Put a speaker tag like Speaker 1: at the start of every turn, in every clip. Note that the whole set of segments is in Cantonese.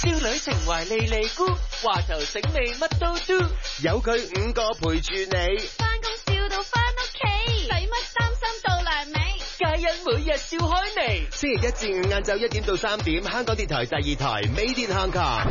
Speaker 1: 少女情懷莉莉姑，話頭醒尾乜都 do，
Speaker 2: 有佢5個陪住你，
Speaker 3: 返工笑到返屋企，使乜擔心到糧尾？
Speaker 1: 皆因每日笑開眉。
Speaker 2: 星期1至5晏晝1點到3點，香港電台第2台 Made in Hong Kong。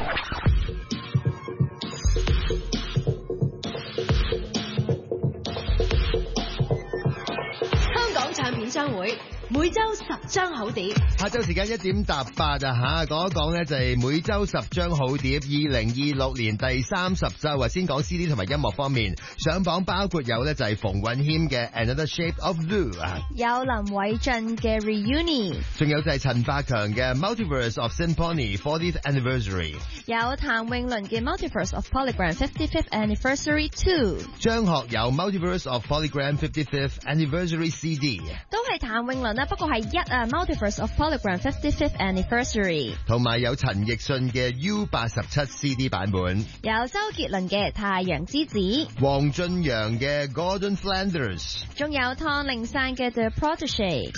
Speaker 4: 香港唱片商會每周10張好碟，
Speaker 5: 下晝時間1點搭8啊講一講咧就係每周10張好碟，2026年第30周啊。先講 CD 同埋音樂方面，上榜包括有咧就係馮允謙嘅 Another Shape of Blue 啊，
Speaker 3: 有林偉俊嘅 Reunion，
Speaker 5: 仲有就係陳百強嘅 Multiverse of Symphony 40th Anniversary，
Speaker 3: 有譚詠麟嘅 Multiverse of Polygram 55th Anniversary 2，
Speaker 5: 張學友 Multiverse of Polygram 55th Anniversary CD，
Speaker 3: 都係譚詠麟啦，不過係Multiverse of Polygram 55th Anniversary，
Speaker 5: 同埋有陳奕迅嘅 U87 CD 版本，
Speaker 3: 有周杰倫嘅太陽之子，
Speaker 5: 黃俊陽嘅 Gordon Flanders，
Speaker 3: 仲有湯令山嘅 The Protege。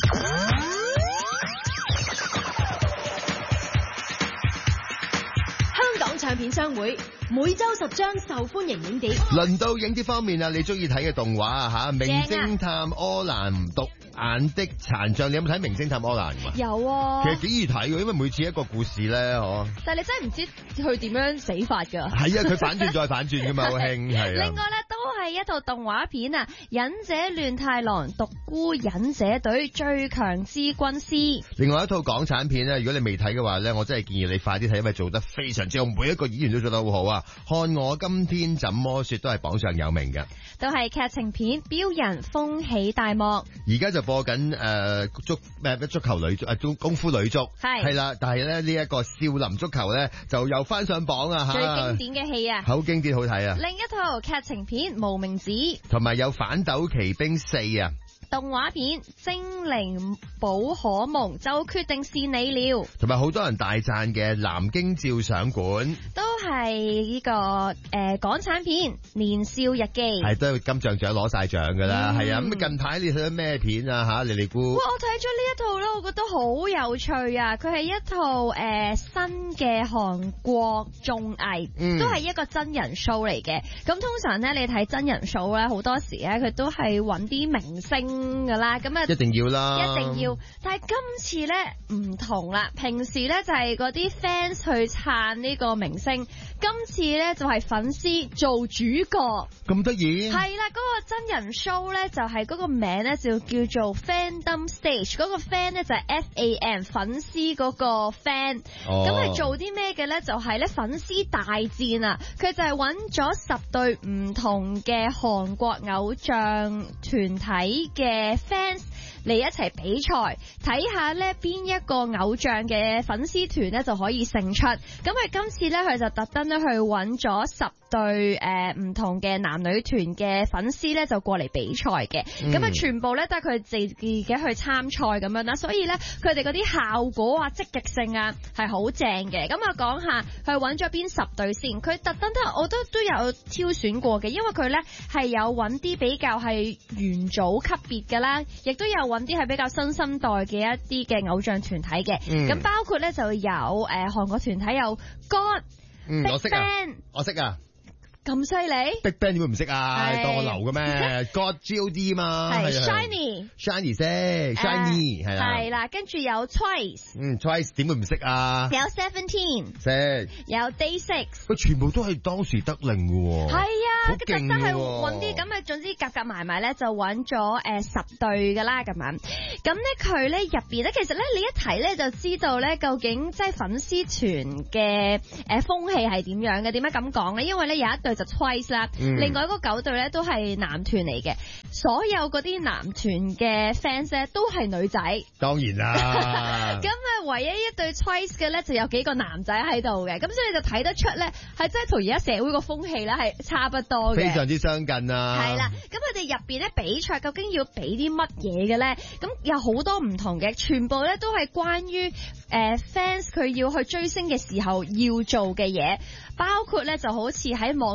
Speaker 4: 香港唱片商會每周10張受歡迎影碟。
Speaker 5: 輪到影碟方面啊，你中意睇嘅動畫啊名偵探柯南獨眼的殘像，你有冇睇名偵探柯南㗎？
Speaker 3: 有啊，
Speaker 5: 其實幾易睇嘅，因為每次一個故事咧，
Speaker 3: 但係你真係唔知佢點樣死法㗎。
Speaker 5: 係啊，佢反轉再反轉㗎嘛，好興係啊。
Speaker 3: 另外咧都係一套動畫片啊，忍者亂太郎獨孤忍者隊最強之軍師。
Speaker 5: 另外一套港產片咧，如果你未睇嘅話咧，我真係建議你快啲睇，因為做得非常之好，每一個演員都做得好好啊。看我今天怎麼說都係榜上有名嘅，
Speaker 3: 都係劇情片《標人風起大幕》。
Speaker 5: 而家就播緊足球女足功夫女足係啦，但係咧呢一個少林足球咧就又翻上榜啊吓，
Speaker 3: 最經典嘅戲啊，
Speaker 5: 好經典好睇啊。
Speaker 3: 另一套劇情片《無名指》，
Speaker 5: 同埋有反斗奇兵4啊。
Speaker 3: 動畫片《精靈寶可夢》就決定是你了，
Speaker 5: 同埋好多人大讚嘅南京照相館，
Speaker 3: 都係呢個港產片《年少日記》，
Speaker 5: 係都係金像獎攞晒獎噶啦，係啊。咁近排你睇咗咩片啊吓？莉莉姑，
Speaker 3: 哇！我睇咗呢一套咧，我覺得好有趣啊！佢係一套新嘅韓國綜藝，都係一個真人 show 嚟嘅。咁通常咧，你睇真人 show 咧，好多時咧佢都係揾啲明星噶啦，咁啊
Speaker 5: 一定要啦，
Speaker 3: 一定要。但係今次咧唔同啦，平時咧就係嗰啲 fans 去撐呢個明星，今次咧就係粉絲做主角，
Speaker 5: 咁得意。
Speaker 3: 係啦，嗰個真人 show 咧就係嗰個名咧就叫做 Fandom Stage，嗰個 fan 咧就係 FAN 粉絲嗰個 fan，咁係做啲咩嘅咧？就係咧粉絲大戰啊！佢就係揾咗10對唔同嘅韓國偶像團體嘅 fans 嚟一齊比賽，睇下咧邊一個偶像嘅粉絲團咧就可以勝出。咁佢今次咧佢就特登咧去揾咗10對唔同嘅男女團嘅粉絲咧就過嚟比賽嘅。咁啊全部咧都係佢自己去參賽咁樣啦，所以咧佢哋嗰啲效果啊積極性啊係好正嘅。咁啊講下佢揾咗邊10對先，佢特登我都有挑選過嘅，因為佢咧係有揾啲比較係元祖級別嘅啦，亦都有揾啲係比較新生代嘅一啲嘅偶像團體嘅。咁包括咧就有韓國團體有 God、Big Bang，
Speaker 5: 我識啊。
Speaker 3: 咁犀利
Speaker 5: ？Big Bang 點會唔識啊？當我流嘅咩？God G.O.D 嘛，
Speaker 3: 係 Shiny
Speaker 5: 識 Shiny 係啦，
Speaker 3: 係啦，跟住有
Speaker 5: Twice 點會唔識啊？
Speaker 3: 有 Seventeen
Speaker 5: 識，
Speaker 3: 有 Day6，
Speaker 5: 佢全部都係當時得令嘅喎。
Speaker 3: 係啊，
Speaker 5: 好勁喎！
Speaker 3: 特登去揾啲咁嘅，總之夾埋咧就揾咗10對噶啦咁樣。咁咧佢咧入邊咧，其實咧你一睇咧就知道咧究竟即係粉絲團嘅風氣係點樣嘅？點解咁講咧？因為咧有一對就 Twice 啦，另外嗰9對咧都係男團嚟嘅，所有嗰啲男團嘅 fans 咧都係女仔。當然啦。咁啊，唯一一對 Twice 嘅咧就有幾個男仔喺度嘅，咁所以就睇得出咧係真係同而家社會個風氣咧係差不多嘅，
Speaker 5: 非常之相近啊。
Speaker 3: 係啦，咁佢哋入邊咧比賽究竟要俾啲乜嘢嘅咧？咁有好多唔同嘅，全部咧都係關於fans 佢要去追星嘅時候要做嘅嘢。包括咧就好似喺網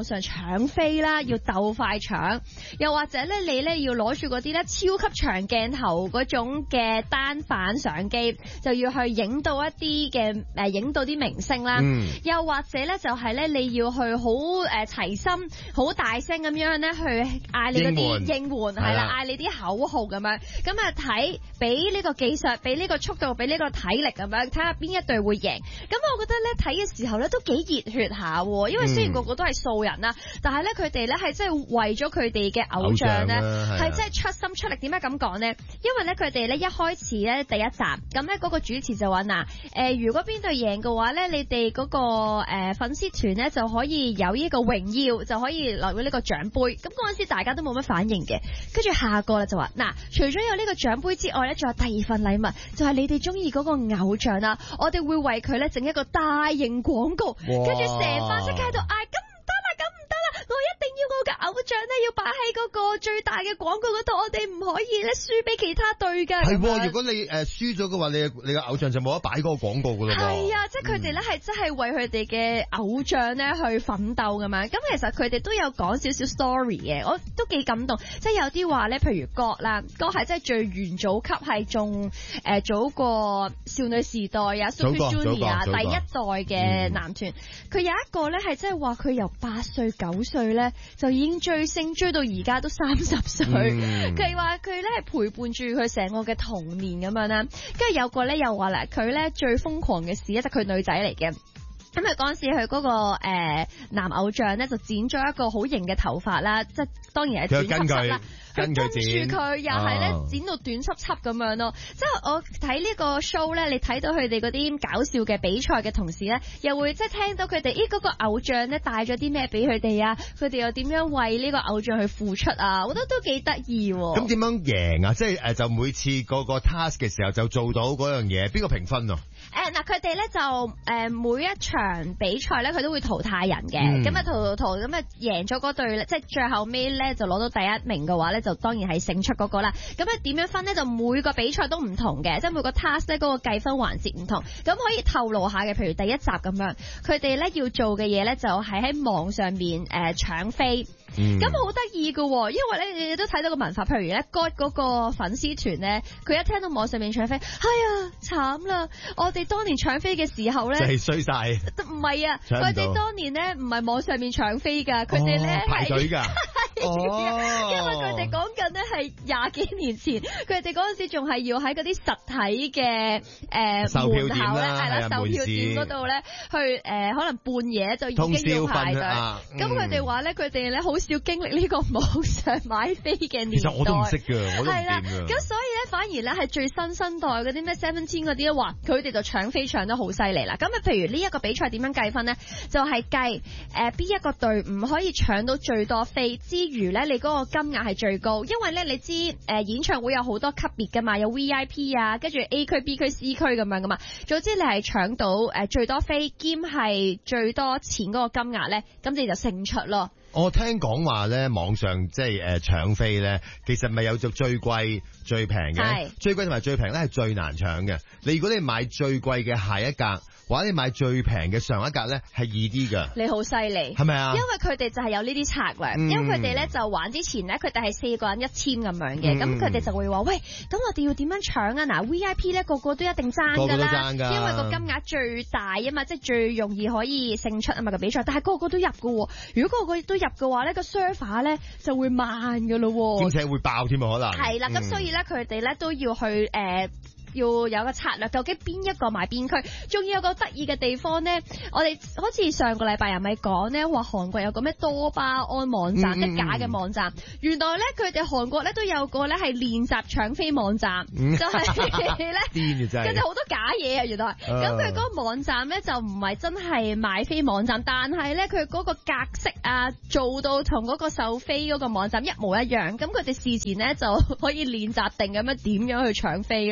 Speaker 3: 上搶飛啦，要鬥快搶，又或者咧你咧要攞住嗰啲咧超級長鏡頭嗰種嘅單反相機，就要去影到一啲嘅影到啲明星啦，又或者咧就係咧你要去好齊心、好大聲咁樣咧去嗌你嗰啲應援係啦，嗌你啲口號咁樣，咁啊睇俾呢個技術、俾呢個速度、俾呢個體力咁樣，睇下邊一隊會贏。咁我覺得咧睇嘅時候咧都幾熱血下，因為雖然個個都係素人啦，但係咧佢哋咧係真係為咗佢哋嘅偶像咧係真係出心出力。點解咁講呢？因為咧佢哋咧一開始咧第一集咁咧嗰個主持就話如果邊隊贏嘅話咧，你哋嗰個粉絲團咧就可以有呢個榮耀，就可以攞到呢個獎杯。咁嗰陣時大家都冇乜反應嘅，跟住下個啦就話除咗有呢個獎杯之外咧，仲有第二份禮物，就係你哋中意嗰個偶像啦，我哋會為佢咧整一個大型廣告，跟住成班即刻喺度嗌，咁唔得啦，咁唔得啦，我一定要我嘅偶像咧要擺喺嗰個最大嘅廣告嗰度，我哋唔可以咧輸俾其他隊噶。係，
Speaker 5: 如果你輸咗嘅話，你嘅偶像就冇得擺嗰個廣告噶啦。
Speaker 3: 係啊，即係佢哋咧係真係為佢哋嘅偶像咧去奮鬥咁樣。咁其實佢哋都有講少少 story 嘅，我都幾感動。即係有啲話咧，譬如歌啦，歌係真係最元祖級，係仲早過少女時代啊 Super Junior 第一代嘅男團。佢有一個咧係真係話佢由8歲9歲咧就已經追星，追到而家都30歲。佢話佢咧係陪伴住佢成個嘅童年咁樣啦。跟住有個咧又話啦，佢咧最瘋狂嘅事咧就佢女仔嚟嘅。咁佢嗰陣時佢嗰個男偶像咧就剪咗一個好型嘅頭髮啦，即係當然係短輯啦。跟住佢又係咧剪到短輯輯咁樣咯。即係我睇呢個 show 咧，你睇到佢哋嗰啲搞笑嘅比賽嘅同時咧，又會即係聽到佢哋嗰個偶像咧帶咗啲咩俾佢哋啊，佢哋又點樣為呢個偶像去付出啊，我覺得都幾得意。
Speaker 5: 咁點樣贏啊？即係就每次個 task 嘅時候就做到嗰樣嘢，邊個評分啊？
Speaker 3: 佢哋咧就每一場比賽咧，佢都會淘汰人嘅。咁淘咁贏咗嗰隊，即係最後尾咧就攞到第一名嘅話咧，就當然係勝出嗰個啦。咁點樣分咧？就每個比賽都唔同嘅，即係每個 task 咧嗰個計分環節唔同。咁可以透露下嘅，譬如第一集咁樣，佢哋咧要做嘅嘢咧就係喺網上面搶飛。咁好得意㗎喎，因為咧你都睇到個文化，譬如咧 God 嗰個粉絲團咧，佢一聽到網上面搶飛，慘啦！我哋當年搶飛嘅時候咧，就係衰晒。唔係啊，佢哋當年咧唔係網上面搶飛㗎，佢哋咧
Speaker 5: 排隊㗎。
Speaker 3: 因為佢哋講緊咧係20幾年前，佢哋嗰陣時仲係要喺嗰啲實體嘅門口咧，係啦，售票店嗰度咧去可能半夜就已經要排隊。咁佢哋話咧，佢哋咧好少經歷呢個網上買飛嘅年代。其實我都唔識㗎，我都唔掂㗎。咁所以咧，反而咧係最新生代嗰啲咩 Seventeen 嗰啲咧，話佢哋就搶飛搶得好犀利啦。咁譬如呢一個比賽點樣計分咧？就係計邊一個隊伍可以搶到最多飛之餘咧，你嗰個金額係最高。因為咧你知演唱會有好多級別㗎嘛，有 VIP 啊，跟住 A 區、B 區、C 區咁樣㗎嘛。總之你係搶到最多飛兼係最多錢嗰個金額咧，咁你就勝出咯。
Speaker 5: 我聽講話咧，網上即係搶飛咧，其實咪有做最貴最平嘅，最貴同埋最平咧係最難搶嘅。如果你買最貴嘅下一格，或者你買最平嘅上一格咧，係易啲噶。你好犀利，係咪啊？因為佢哋就係有呢啲策略，因為佢哋咧就玩之前咧，佢哋係4個人1簽咁樣嘅，咁佢哋就會話：喂，咁我哋要點樣搶啊？嗱 VIP 咧個個都一定爭㗎啦，因為個金額最大啊嘛，即係最容易可以勝出啊嘛個比賽，但係個個都入㗎。如果個個都入嘅話咧，個 server 咧就會慢㗎咯，兼且會爆添啊可能。係啦，咁所以咧佢哋咧都要去要有個策略，究竟邊一個買邊區？仲要有個得意嘅地方呢，我哋好似上個禮拜又咪講呢，話韓國有個咩多巴胺網站，即假嘅網站。原來呢，佢哋韓國呢都有個呢係練習搶飛網站，就係呢，佢哋好多假嘢啊！原來咁佢嗰個網站呢就唔係真係買飛網站，但係呢，佢嗰個格式啊做到同嗰個售飛嗰個網站一模一樣。咁佢哋事前呢就可以練習定咁樣點樣去搶飛咯。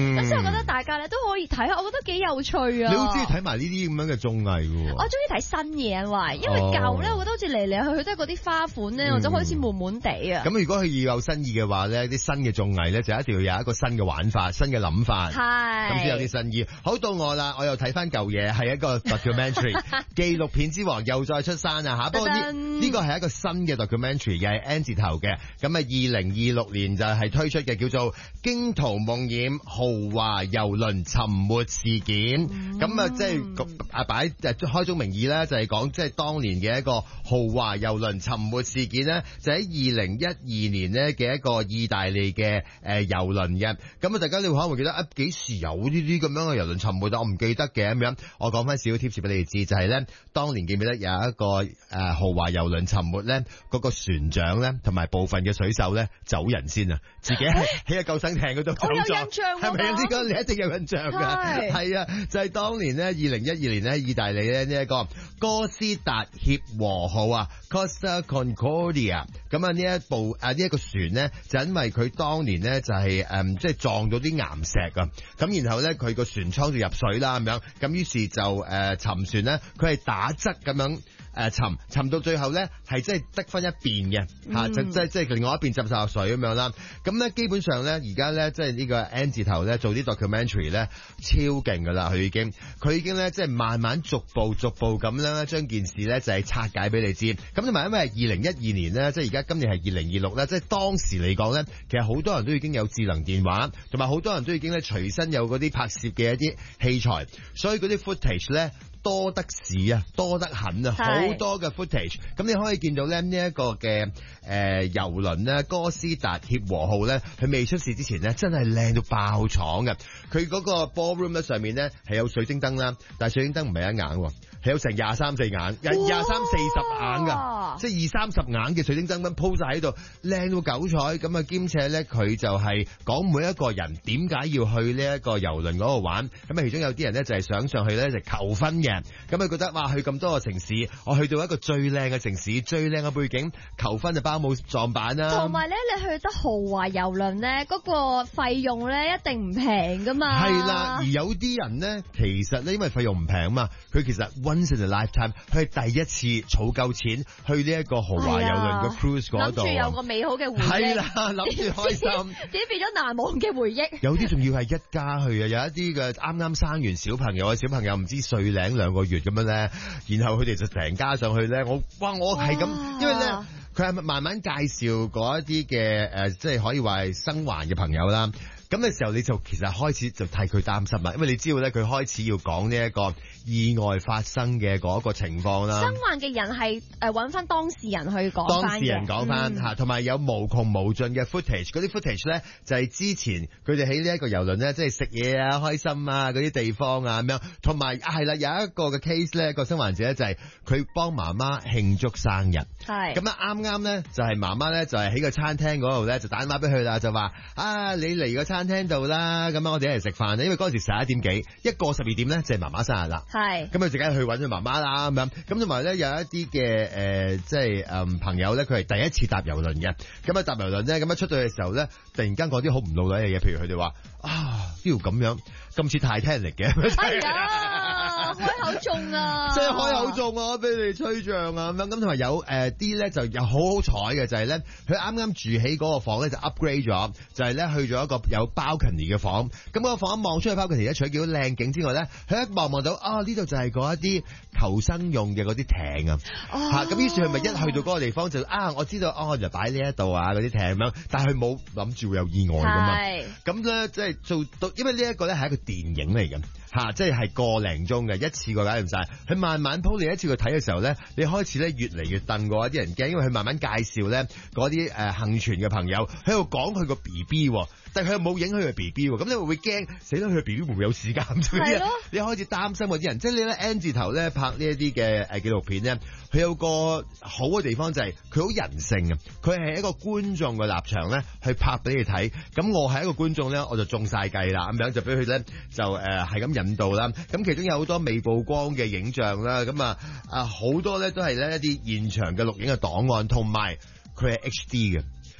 Speaker 3: 咁所以我覺得大家咧都可以睇下，我覺得幾有趣啊！
Speaker 5: 你好中意睇埋呢啲咁樣嘅綜藝喎？
Speaker 3: 我中意睇新嘢，因為舊咧，我覺得好似嚟嚟去去都係嗰啲花款咧，我就開始悶悶地啊。
Speaker 5: 咁如果佢要有新意嘅話咧，啲新嘅綜藝咧就一定要有一個新嘅玩法、新嘅諗法，咁先有啲新意。好，到我啦，我又睇翻舊嘢，係一個 documentary 紀錄片之王又再出山啊嚇！不過呢個係一個新嘅 documentary 嘅 N 字頭嘅，咁啊2026年就係推出嘅，叫做《驚濤夢染豪華郵輪沉沒事件》。咁啊即係擺開宗明義咧，就係講即係當年嘅一個豪華郵輪沉沒事件咧，就喺2012年咧嘅一個意大利嘅郵輪嘅。咁啊大家你可能會記得幾時有呢啲咁樣嘅郵輪沉沒，但我唔記得嘅咁樣。我講翻少少 tips 俾你哋知，就係咧當年記唔記得有一個豪華郵輪沉沒咧，嗰個船長咧同埋部分嘅水手咧走人先啊，自己喺個救生艇嗰度走咗，係咪啊？呢個你一定有印象㗎，係啊，就係當年咧2012年咧意大利咧呢一個哥斯達協和號啊 Costa Concordia， 咁啊呢一部呢一個船咧就因為佢當年咧就係即係撞到啲岩石啊，咁然後咧佢個船艙就入水啦咁樣，咁於是就沉船咧，佢係打側咁樣沉到最後咧係即係得翻一邊嘅嚇，即係另外一邊浸晒落水咁樣啦。咁咧基本上咧而家咧即係呢個 N 字頭咧做啲 documentary 咧超勁噶啦，佢已經咧即係慢慢逐步咁樣將件事咧就係拆解俾你知。咁同埋因為2012年咧，即係而家今年係2026咧，即係當時嚟講咧，其實好多人都已經有智能電話，同埋好多人都已經咧隨身有嗰啲拍攝嘅一啲器材，所以嗰啲 footage 咧多得是啊，多得很啊，好多嘅 footage。咁你可以見到咧呢一個嘅郵輪咧哥斯達協和號咧，佢未出事之前咧真係靚到爆廠嘅。佢嗰個 ballroom 咧上面咧係有水晶燈啦，但係水晶燈唔係一眼喎，係有成23-24眼，有23-40眼㗎，即係20-30眼嘅水晶燈燈鋪晒喺度，靚到九彩。咁啊兼且咧佢就係講每一個人點解要去呢一個郵輪嗰度玩。咁啊其中有啲人咧就係想上去咧就求婚嘅。咁佢覺得哇，去咁多個城市，我去到一個最靚嘅城市，最靚嘅背景，求婚就包冇撞板啦。
Speaker 3: 同埋咧，你去得豪華郵輪咧，嗰個費用咧一定唔平噶嘛。
Speaker 5: 係啦，而有啲人咧，其實咧因為費用唔平啊嘛，佢其實 once in a lifetime， 佢係第一次儲夠錢去呢一個豪華郵輪嘅 cruise 嗰度，諗住
Speaker 3: 有個美好嘅回憶。係啦，
Speaker 5: 諗住開心，
Speaker 3: 點變咗難忘嘅回憶？
Speaker 5: 有啲仲要係一家去啊，有一啲嘅啱啱生完小朋友嘅小朋友唔知歲零2個月咁樣咧，然後佢哋就成家上去咧，我係咁，因為咧佢係慢慢介紹嗰一啲嘅即係可以話係生還嘅朋友啦。咁嘅時候你就其實開始就替佢擔心啦，因為你知道咧佢開始要講呢一個意外發生嘅嗰個情況啦。
Speaker 3: 生還嘅人係揾翻當事人去講翻嘅，
Speaker 5: 當事人講翻嚇，同埋有無窮無盡嘅 footage。嗰啲 footage 咧就係之前佢哋喺呢一個郵輪咧，即係食嘢啊、開心啊嗰啲地方啊咁樣。同埋係啦，有一個嘅 case 咧，個生還者咧就係佢幫媽媽慶祝生日。係咁啊，啱咧就係媽媽咧就係喺個餐廳嗰度咧就打電話俾佢啦，就話啊你嚟個餐廳度啦，咁我哋一齊食飯。因為嗰陣時11點幾，一過12點咧就係媽媽生日啦。係咁佢自己去揾佢媽媽啦咁樣。咁同埋咧有一啲嘅即係朋友咧，佢係第一次搭郵輪嘅。咁啊搭郵輪咧，咁一出到嘅時候咧，突然間講啲好唔老禮嘅嘢，譬如佢哋話啊呢度咁樣咁似Titanic嘅。
Speaker 3: 係啊，開口中啊，
Speaker 5: 即係開口中啊，俾你哋吹脹啊咁樣。咁同埋有啲咧就又好好彩嘅，就係咧佢啱啱住喺嗰個房咧就 upgrade 咗，就係咧去咗一個有 balcony 嘅房。咁個房一望出去 balcony 咧，除咗見到靚景之外咧，佢一望到啊呢度就係嗰一啲求生用嘅嗰啲艇啊嚇。咁於是佢咪一去到嗰個地方就我知道就擺呢一度啊嗰啲艇咁樣，但係佢冇諗住會有意外噶嘛。咁咧即係做到，因為呢一個咧係一個電影嚟嘅。即係個零鐘嘅，一次過搞掂晒。佢慢慢鋪，你一次過睇嘅時候咧，你開始咧越嚟越瞪過一啲人驚，因為佢慢慢介紹咧嗰啲幸存嘅朋友喺度講佢個 BB，但係佢又冇影佢嘅 BB，咁你會驚死啦！佢嘅 BB 會唔會有時間咁啲啊？你開始擔心嗰啲人，即係你咧 N 字頭咧拍呢一啲嘅紀錄片咧，佢有個好嘅地方就係佢好人性啊！佢係一個觀眾嘅立場咧去拍俾你睇。咁我係一個觀眾咧，我就中晒計啦，咁樣就俾佢咧就係咁引導啦。咁其中有好多未曝光嘅影像啦，咁好多咧都係咧一啲現場嘅錄影嘅檔案，同埋佢係 HD 嘅。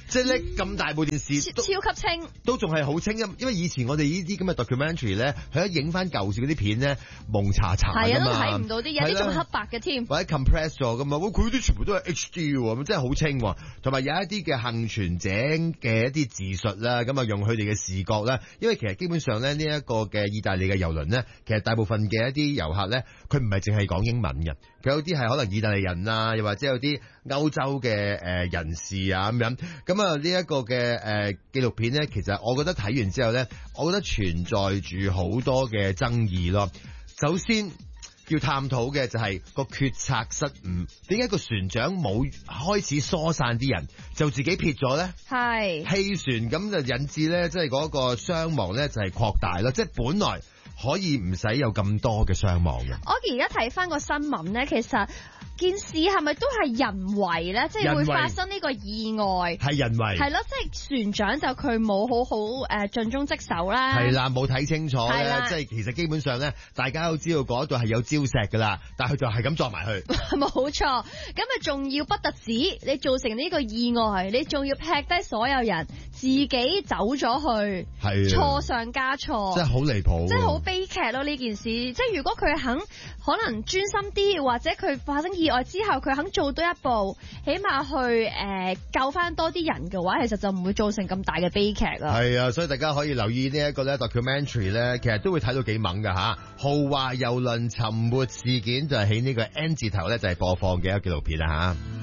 Speaker 5: 即係咧咁大部電視
Speaker 3: 超級清，
Speaker 5: 都仲係好清，因為以前我哋呢啲咁嘅 documentary 咧，佢一影翻舊時嗰啲片咧，蒙查查
Speaker 3: 係啊，
Speaker 5: 㗎嘛，
Speaker 3: 都睇唔到啲，有啲仲黑白嘅添，
Speaker 5: 或者 compress 咗㗎嘛，佢啲全部都係 HD 喎，咁真係好清喎。同埋有一啲嘅幸存者嘅一啲自述啦，咁啊用佢哋嘅視覺啦，因為其實基本上咧呢一個嘅意大利嘅郵輪咧，其實大部分嘅一啲遊客咧，佢唔係淨係講英文嘅，佢有啲係可能意大利人啊，又或者有啲歐洲嘅人士啊咁樣。咁啊呢一個嘅紀錄片咧，其實我覺得睇完之後咧，我覺得存在住好多嘅爭議咯。首先要探討嘅就係個決策失誤，點解個船長冇開始疏散啲人，就自己撇咗咧？係棄船，咁就引致咧，即係嗰個傷亡咧就係擴大咯。即係本來可以唔使有咁多嘅傷亡嘅。
Speaker 3: 我而家睇翻個新聞咧，其實件事係咪都係人為咧？即係會發生呢個意外係
Speaker 5: 人為，
Speaker 3: 係咯，即係船長就佢冇好好盡忠職守啦。
Speaker 5: 係啦，冇睇清楚咧，即係其實基本上咧，大家都知道嗰度係有礁石噶啦，但係佢就係咁撞埋去。
Speaker 3: 冇錯，咁啊仲要不特止，你造成呢個意外，你仲要劈低所有人，自己走咗去，錯上加錯，
Speaker 5: 真係好離譜，
Speaker 3: 真係好悲劇咯呢件事。即係如果佢肯可能專心啲，或者佢發生意外之後，佢肯做多一步，起碼去救翻多啲人嘅話，其實就唔會造成咁大嘅悲劇啦。
Speaker 5: 係啊，所以大家可以留意呢一個咧 documentary 咧，其實都會睇到幾猛㗎吓。豪華郵輪沉沒事件就係喺呢個 N 字頭咧，就係播放嘅一個紀錄片啦吓。